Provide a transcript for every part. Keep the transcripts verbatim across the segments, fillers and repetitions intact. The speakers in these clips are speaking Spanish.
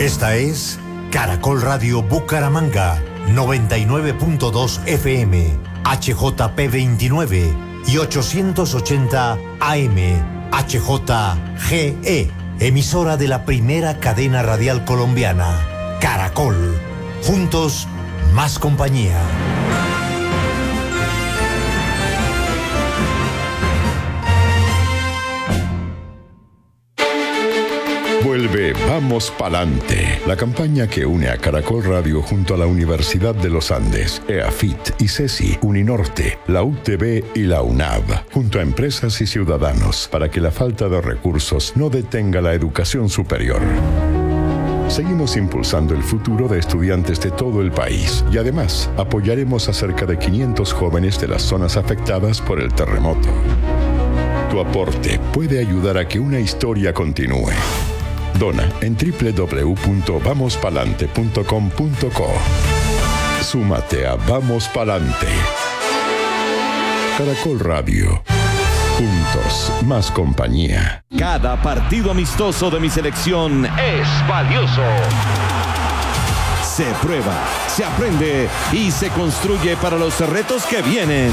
Esta es Caracol Radio Bucaramanga, noventa y nueve punto dos F M, H J P veintinueve y ochocientos ochenta A M, H J G E, emisora de la primera cadena radial colombiana, Caracol. Juntos, más compañía. Vuelve Vamos Palante, la campaña que une a Caracol Radio junto a la Universidad de los Andes, EAFIT, ICESI, Uninorte, la U T B y la UNAV, junto a empresas y ciudadanos, para que la falta de recursos no detenga la educación superior. Seguimos impulsando el futuro de estudiantes de todo el país y además apoyaremos a cerca de quinientos jóvenes de las zonas afectadas por el terremoto. Tu aporte puede ayudar a que una historia continúe. Dona en doble u doble u doble u punto vamos palante punto com punto co. Súmate a Vamos Palante. Caracol Radio. Juntos, más compañía. Cada partido amistoso de mi selección es valioso. Se prueba, se aprende y se construye para los retos que vienen.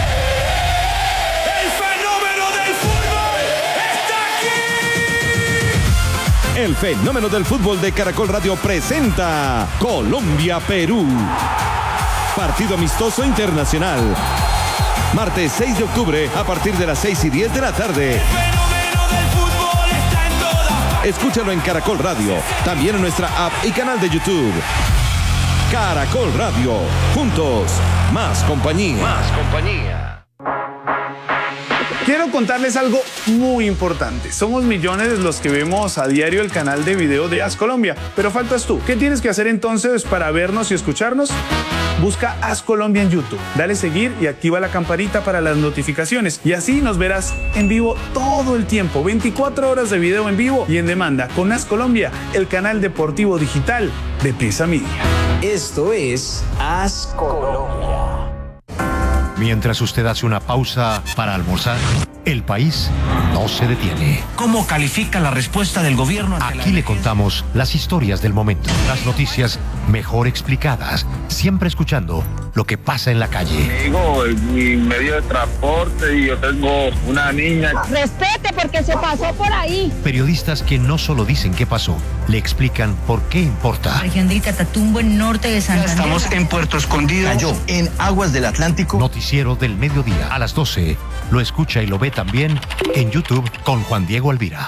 El fenómeno del fútbol de Caracol Radio presenta Colombia-Perú. Partido amistoso internacional. Martes seis de octubre a partir de las seis y diez de la tarde. El fenómeno del fútbol está en todas partes. Escúchalo en Caracol Radio, también en nuestra app y canal de YouTube. Caracol Radio. Juntos, más compañía. Más compañía. Quiero contarles algo muy importante. Somos millones los que vemos a diario el canal de video de As Colombia, pero faltas tú. ¿Qué tienes que hacer entonces para vernos y escucharnos? Busca As Colombia en YouTube, dale seguir y activa la campanita para las notificaciones y así nos verás en vivo todo el tiempo, veinticuatro horas de video en vivo y en demanda con As Colombia, el canal deportivo digital de Prisa Media. Esto es As Colombia. Mientras usted hace una pausa para almorzar, el país no se detiene. ¿Cómo califica la respuesta del gobierno ante Aquí la le contamos las historias del momento, las noticias mejor explicadas, siempre escuchando lo que pasa en la calle. Digo, mi medio de transporte y yo tengo una niña. Respete porque se pasó por ahí. Periodistas que no solo dicen qué pasó, le explican por qué importa. Región de Catatumbo, en norte de Santander. Estamos en Puerto Escondido, cayó en aguas del Atlántico. Noticiero del mediodía a las doce. Lo escucha y lo ve también en YouTube con Juan Diego Alvira.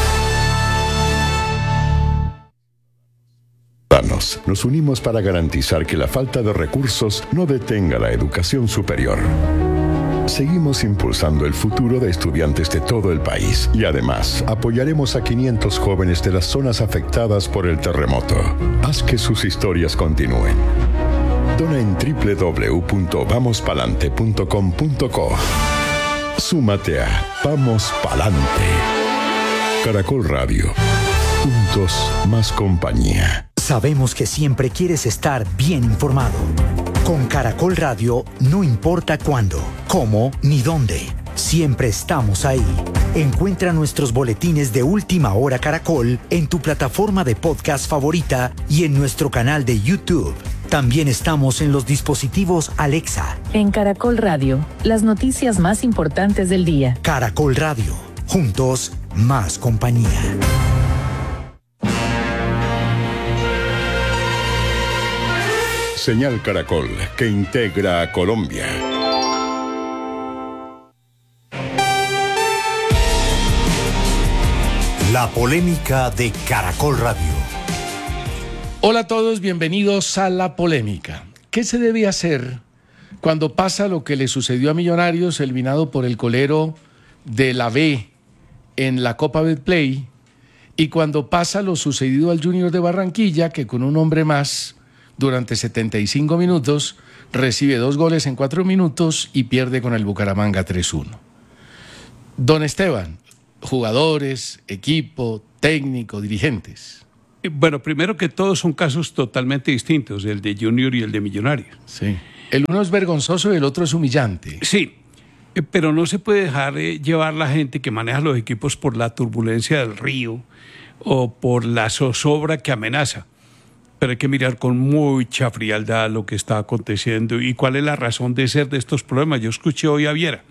Nos unimos para garantizar que la falta de recursos no detenga la educación superior. Seguimos impulsando el futuro de estudiantes de todo el país y además apoyaremos a quinientos jóvenes de las zonas afectadas por el terremoto. Haz que sus historias continúen. Dona en doble u doble u doble u punto vamos palante punto com punto co. Súmate a Vamos Palante. Caracol Radio. Juntos, más compañía. Sabemos que siempre quieres estar bien informado. Con Caracol Radio, no importa cuándo, cómo ni dónde, siempre estamos ahí. Encuentra nuestros boletines de Última Hora Caracol en tu plataforma de podcast favorita y en nuestro canal de YouTube. También estamos en los dispositivos Alexa. En Caracol Radio, las noticias más importantes del día. Caracol Radio, juntos, más compañía. Señal Caracol, que integra a Colombia. La polémica de Caracol Radio. Hola a todos, bienvenidos a La Polémica. ¿Qué se debe hacer cuando pasa lo que le sucedió a Millonarios, eliminado por el colero de la B en la Copa Betplay, y cuando pasa lo sucedido al Junior de Barranquilla, que con un hombre más durante setenta y cinco minutos recibe dos goles en cuatro minutos y pierde con el Bucaramanga tres uno? Don Esteban, jugadores, equipo, técnico, dirigentes. Bueno, primero que todo son casos totalmente distintos, el de Junior y el de Millonarios. Sí. El uno es vergonzoso y el otro es humillante. Sí, pero no se puede dejar llevar la gente que maneja los equipos por la turbulencia del río, o por la zozobra que amenaza. Pero hay que mirar con mucha frialdad lo que está aconteciendo y cuál es la razón de ser de estos problemas. Yo escuché hoy a Viera.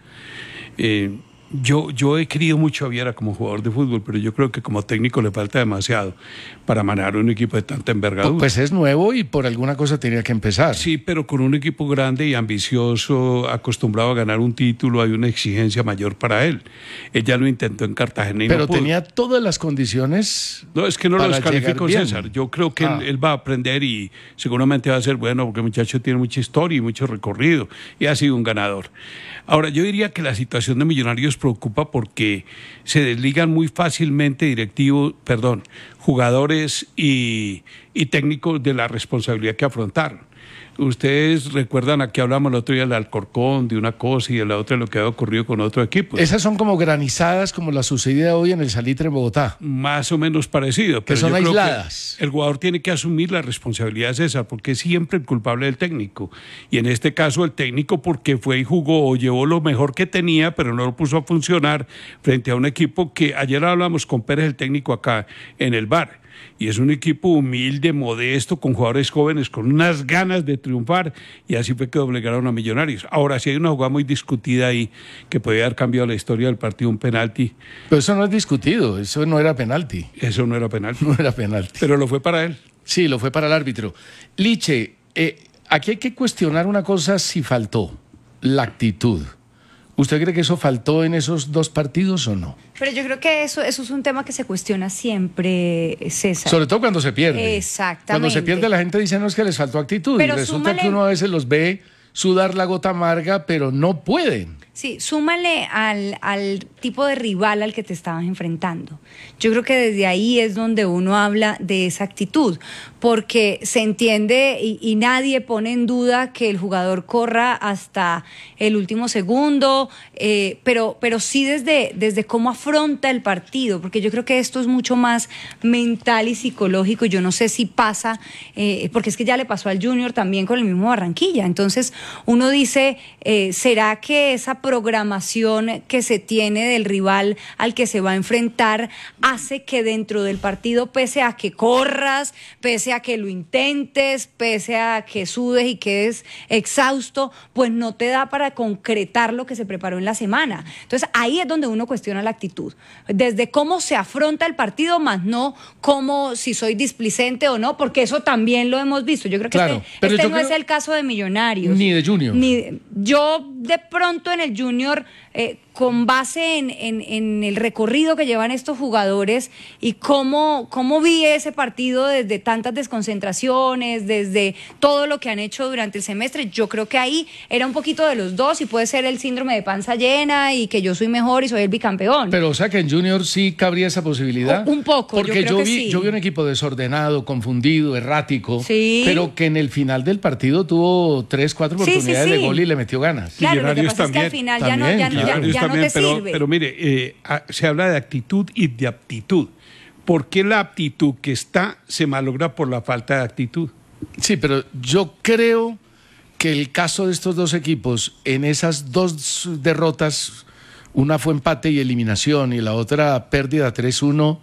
Eh, Yo, yo he querido mucho a Viera como jugador de fútbol, pero yo creo que como técnico le falta demasiado para manejar un equipo de tanta envergadura. Pues es nuevo y por alguna cosa tenía que empezar. Sí, pero con un equipo grande y ambicioso, acostumbrado a ganar un título, hay una exigencia mayor para él. Él ya lo intentó en Cartagena y pero no pudo. tenía todas las condiciones. No, es que no lo descalifico, César. Yo creo que ah. él, él va a aprender y seguramente va a ser bueno, porque el muchacho tiene mucha historia y mucho recorrido y ha sido un ganador. Ahora, yo diría que la situación de Millonarios preocupa porque se desligan muy fácilmente directivos, perdón, jugadores y, y técnicos de la responsabilidad que afrontaron. Ustedes recuerdan, aquí hablamos el otro día del Alcorcón, de una cosa y de la otra, lo que ha ocurrido con otro equipo. Esas son como granizadas, como la sucedida hoy en el Salitre en Bogotá. Más o menos parecido. Que pero son yo creo aisladas. que el jugador tiene que asumir la responsabilidad, César, porque es siempre el culpable del técnico. Y en este caso el técnico porque fue y jugó o llevó lo mejor que tenía, pero no lo puso a funcionar frente a un equipo que ayer hablamos con Pérez, el técnico acá en el bar. Y es un equipo humilde, modesto, con jugadores jóvenes, con unas ganas de triunfar, y así fue que doblegaron a Millonarios. Ahora, sí hay una jugada muy discutida ahí, que podría haber cambiado la historia del partido, un penalti. Pero eso no es discutido, eso no era penalti. Eso no era penalti. No era penalti. Pero lo fue para él. Sí, lo fue para el árbitro. Liche, eh, aquí hay que cuestionar una cosa si faltó, la actitud. ¿Usted cree que eso faltó en esos dos partidos o no? Pero yo creo que eso, eso es un tema que se cuestiona siempre, César. Sobre todo cuando se pierde. Exactamente. Cuando se pierde la gente dice, no, es que les faltó actitud. Pero y resulta súmale... que uno a veces los ve sudar la gota amarga, pero no pueden. Sí, súmale al, al tipo de rival al que te estabas enfrentando. Yo creo que desde ahí es donde uno habla de esa actitud, porque se entiende y, y nadie pone en duda que el jugador corra hasta el último segundo, eh, pero, pero sí desde, desde cómo afronta el partido, porque yo creo que esto es mucho más mental y psicológico. Yo no sé si pasa, eh, porque es que ya le pasó al Junior también con el mismo Barranquilla. Entonces uno dice, eh, ¿será que esa programación que se tiene del rival al que se va a enfrentar hace que dentro del partido, pese a que corras, pese a que lo intentes, pese a que sudes y quedes exhausto, pues no te da para concretar lo que se preparó en la semana? Entonces ahí es donde uno cuestiona la actitud, desde cómo se afronta el partido, más no cómo si soy displicente o no, porque eso también lo hemos visto. Yo creo que claro, este, este no creo... es el caso de Millonarios. Ni de Junior. Ni, yo de pronto en el Junior, eh, con base en, en, en el recorrido que llevan estos jugadores y cómo, cómo vi ese partido desde tantas desconcentraciones, desde todo lo que han hecho durante el semestre, yo creo que ahí era un poquito de los dos y puede ser el síndrome de panza llena y que yo soy mejor y soy el bicampeón. Pero o sea que en Junior sí cabría esa posibilidad. Un, un poco, porque yo creo yo que vi, sí. yo vi un equipo desordenado, confundido, errático, sí. pero que en el final del partido tuvo tres, cuatro oportunidades sí, sí, sí. de gol y le metió ganas. Claro, lo que pasa también, es que al final también, ya no, ya, claro. ya, ya no te pero, sirve. Pero mire, eh, a, se habla de actitud y de aptitud. ¿Por qué la aptitud que está se malogra por la falta de actitud? Sí, pero yo creo que el caso de estos dos equipos, en esas dos derrotas, una fue empate y eliminación y la otra pérdida tres uno,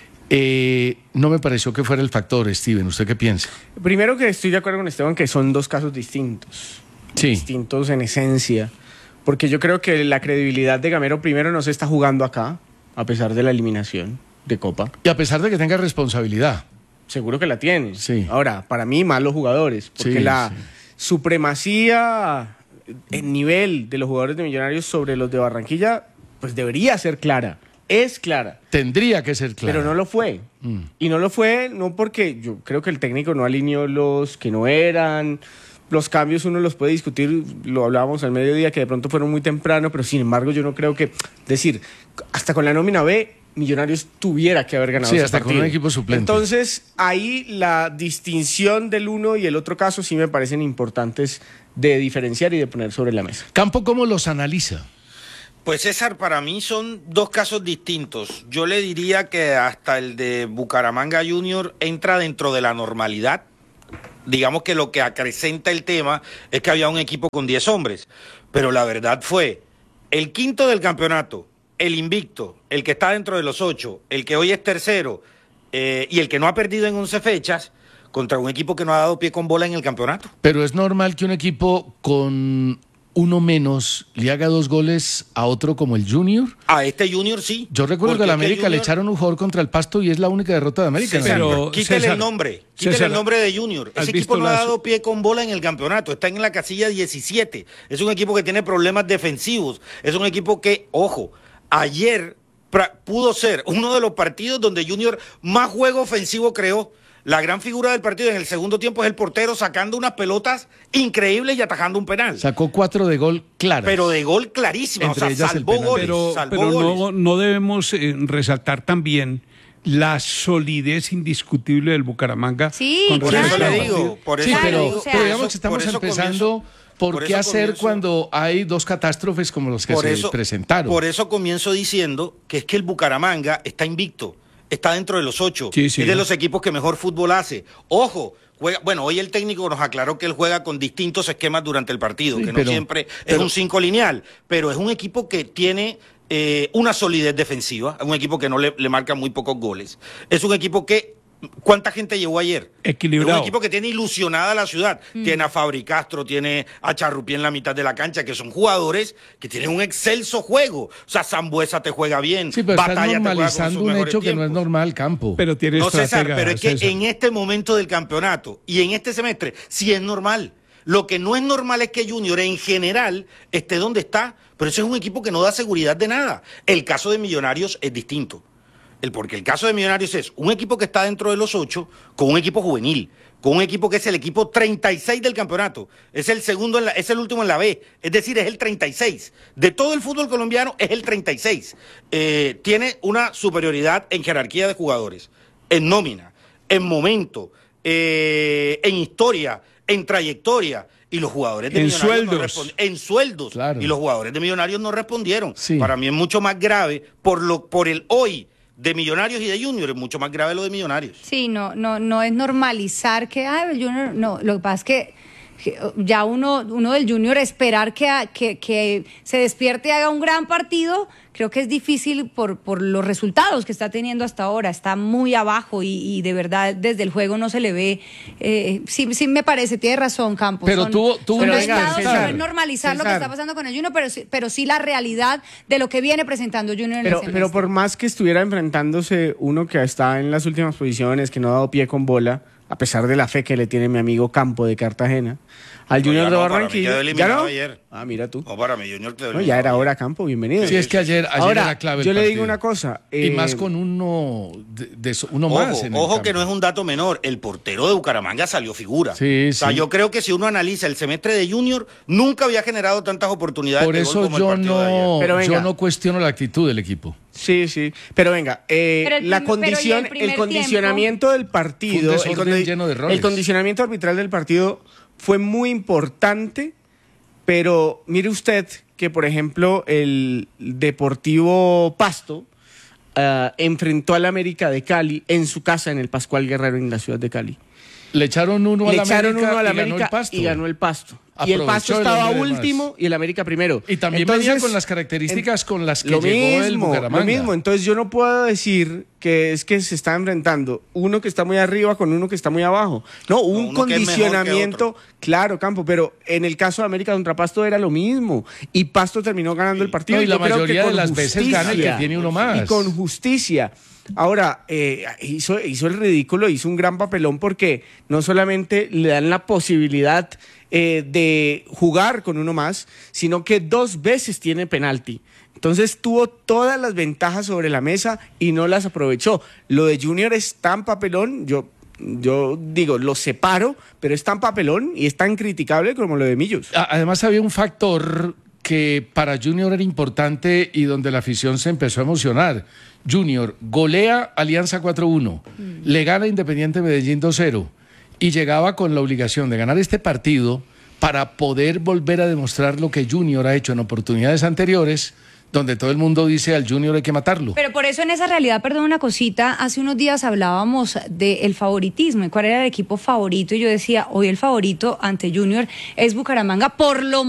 eh, no me pareció que fuera el factor. Steven, ¿usted qué piensa? Primero que estoy de acuerdo con Esteban que son dos casos distintos, sí. distintos en esencia, porque yo creo que la credibilidad de Gamero primero no se está jugando acá, a pesar de la eliminación de Copa. Y a pesar de que tenga responsabilidad. Seguro que la tiene. Sí. Ahora, para mí, malos jugadores, porque sí, la sí. supremacía en nivel de los jugadores de Millonarios sobre los de Barranquilla, pues debería ser clara, es clara. Tendría que ser clara. Pero no lo fue. Mm. Y no lo fue no porque yo creo que el técnico no alineó los que no eran. Los cambios uno los puede discutir, lo hablábamos al mediodía, que de pronto fueron muy temprano, pero sin embargo yo no creo que, decir, hasta con la nómina B, Millonarios tuviera que haber ganado sí, ese hasta partido. con un equipo suplente. Entonces, ahí la distinción del uno y el otro caso sí me parecen importantes de diferenciar y de poner sobre la mesa. Campo, ¿cómo los analiza? Pues César, para mí son dos casos distintos. Yo le diría que hasta el de Bucaramanga Junior entra dentro de la normalidad. Digamos que lo que acrecenta el tema es que había un equipo con diez hombres, pero la verdad fue el quinto del campeonato, el invicto, el que está dentro de los ocho, el que hoy es tercero, eh, y el que no ha perdido en once fechas contra un equipo que no ha dado pie con bola en el campeonato. Pero es normal que un equipo con uno menos le haga dos goles a otro como el Junior. A este Junior sí. Yo recuerdo que a la América Junior... le echaron un jugador contra el Pasto y es la única derrota de América. César, pero quítale César, el nombre, quítale César, el nombre de Junior. Ese equipo no las... ha dado pie con bola en el campeonato, está en la casilla diecisiete. Es un equipo que tiene problemas defensivos. Es un equipo que, ojo, ayer pudo ser uno de los partidos donde Junior más juego ofensivo creó. La gran figura del partido en el segundo tiempo es el portero sacando unas pelotas increíbles y atajando un penal. Sacó cuatro de gol claras. Pero de gol clarísimo, o sea, salvó goles. Pero, salvó pero goles. No, no debemos eh, resaltar también la solidez indiscutible del Bucaramanga. Sí, con claro. eso le digo. Por eso sí, le pero, digo. o sea, pero digamos que estamos por empezando... Comienzo, ¿Por, por qué hacer comienzo, cuando hay dos catástrofes como los que por se eso, presentaron? Por eso comienzo diciendo que es que el Bucaramanga está invicto. Está dentro de los ocho. Sí, sí. Es de los equipos que mejor fútbol hace. Ojo, juega, bueno, hoy el técnico nos aclaró que él juega con distintos esquemas durante el partido, sí, que no pero, siempre pero, es un cinco lineal, pero es un equipo que tiene eh, una solidez defensiva, es un equipo que no le, le marca muy pocos goles. Es un equipo que... ¿Cuánta gente llegó ayer? Equilibrado. Es un equipo que tiene ilusionada la ciudad. Mm. Tiene a Fabri Castro, tiene a Charrupié en la mitad de la cancha, que son jugadores que tienen un excelso juego. O sea, Sambuesa te juega bien. Sí, pero Batalla estás normalizando un hecho tiempos. que no es normal, Campo. Pero tiene No, César, pero es que César. en este momento del campeonato y en este semestre sí es normal. Lo que no es normal es que Junior en general esté donde está, pero ese es un equipo que no da seguridad de nada. El caso de Millonarios es distinto. El, porque el caso de Millonarios es un equipo que está dentro de los ocho con un equipo juvenil, con un equipo que es el equipo treinta y seis del campeonato, es el segundo, en la, es el último en la B, es decir, es el treinta y seis. De todo el fútbol colombiano es el treinta y seis. Eh, tiene una superioridad en jerarquía de jugadores, en nómina, en momento, eh, en historia, en trayectoria. Y los jugadores de en Millonarios sueldos. no respondieron. En sueldos. Claro. Y los jugadores de Millonarios no respondieron. Sí. Para mí es mucho más grave por, lo, por el hoy de Millonarios y de Junior, es mucho más grave lo de Millonarios. Sí, no, no, no es normalizar que, ay, Junior, no, lo que pasa es que, que ya uno, uno del Junior esperar que, que, que se despierte y haga un gran partido, creo que es difícil por, por los resultados que está teniendo hasta ahora, está muy abajo y, y de verdad desde el juego no se le ve, eh, sí, sí me parece, tiene razón Campos. Pero son, tuvo, tuvo son un estados, César, no es normalizar César. lo que está pasando con el Junior, pero, pero sí la realidad de lo que viene presentando Junior en Pero, el semestre. pero por más que estuviera enfrentándose uno que está en las últimas posiciones, que no ha dado pie con bola, a pesar de la fe que le tiene mi amigo Campo de Cartagena, al No, Junior ya de no, para mí Barranquilla. quedó eliminado ¿Ya no? ayer. Ah, mira tú. No, para mí Junior quedó No, eliminado ya era ayer. hora, Campo, bienvenido. Sí, es que ayer, ayer Ahora, era clave el yo le partido. digo una cosa. Y eh, más con uno, de, de, uno Ojo, más en el ojo campo. que no es un dato menor, el portero de Bucaramanga salió figura. Sí, o sea, sí. yo creo que si uno analiza el semestre de Junior, nunca había generado tantas oportunidades Por de eso gol como yo el partido de ayer. no, Pero venga. yo no cuestiono la actitud del equipo. Sí, sí. Pero venga, eh, Pero el la prim- condición, pero ¿y el el, primer condicionamiento del partido, Fue un el, desorden lleno de errores. el condicionamiento arbitral del partido fue muy importante, pero mire usted que, por ejemplo, el Deportivo Pasto uh, enfrentó al América de Cali en su casa en el Pascual Guerrero en la ciudad de Cali. Le echaron uno Le a la echaron América uno a la y ganó América el Pasto. y ganó el Pasto. Y el Pasto Aprovechó el estaba hombre de más. último y el América primero. Y también Entonces, venía con las características con las que lo llegó el mismo, Bucaramanga. Lo mismo, entonces yo no puedo decir que es que se está enfrentando uno que está muy arriba con uno que está muy abajo. No, hubo un uno que es mejor que condicionamiento, otro. claro, Campo, pero en el caso de América contra Pasto era lo mismo. Y Pasto terminó ganando el partido. No, y la Yo creo mayoría que de con las veces gana el que justicia. tiene uno más. Y con justicia. Ahora, eh, hizo, hizo el ridículo, hizo un gran papelón porque no solamente le dan la posibilidad eh, de jugar con uno más, sino que dos veces tiene penalti. Entonces tuvo todas las ventajas sobre la mesa y no las aprovechó. Lo de Junior es tan papelón, yo, yo digo, lo separo, pero es tan papelón y es tan criticable como lo de Millos. Además había un factor que para Junior era importante y donde la afición se empezó a emocionar. Junior golea Alianza cuatro uno, mm. le gana Independiente Medellín dos cero y llegaba con la obligación de ganar este partido para poder volver a demostrar lo que Junior ha hecho en oportunidades anteriores, donde todo el mundo dice al Junior hay que matarlo. Pero por eso en esa realidad, perdón una cosita, hace unos días hablábamos del favoritismo y cuál era el equipo favorito y yo decía, hoy el favorito ante Junior es Bucaramanga por lo